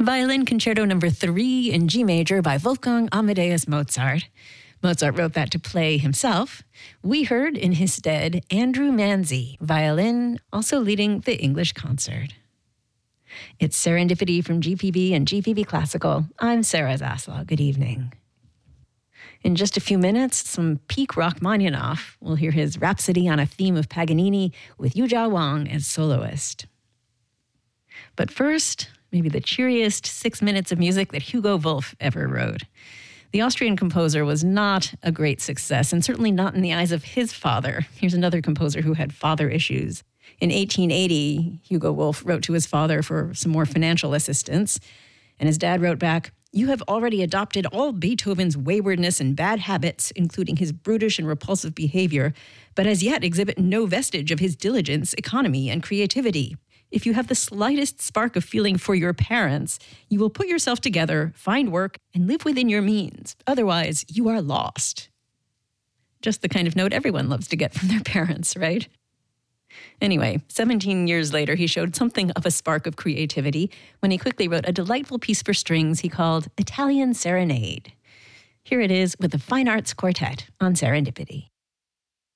Violin Concerto Number 3 in G major by Wolfgang Amadeus Mozart. Mozart wrote that to play himself. We heard in his stead Andrew Manzi, violin, also leading the English concert. It's Serendipity from GPB and GPB Classical. I'm Sarah Zaslav. Good evening. In just a few minutes, some peak Rachmaninoff. We'll hear his Rhapsody on a Theme of Paganini with Yuzhao Wang as soloist. But first, maybe the cheeriest 6 minutes of music that Hugo Wolf ever wrote. The Austrian composer was not a great success, and certainly not in the eyes of his father. Here's another composer who had father issues. In 1880, Hugo Wolf wrote to his father for some more financial assistance, and his dad wrote back, "You have already adopted all Beethoven's waywardness and bad habits, including his brutish and repulsive behavior, but as yet exhibit no vestige of his diligence, economy, and creativity. If you have the slightest spark of feeling for your parents, you will put yourself together, find work, and live within your means. Otherwise, you are lost." Just the kind of note everyone loves to get from their parents, right? Anyway, 17 years later, he showed something of a spark of creativity when he quickly wrote a delightful piece for strings he called Italian Serenade. Here it is with the Fine Arts Quartet on Serendipity.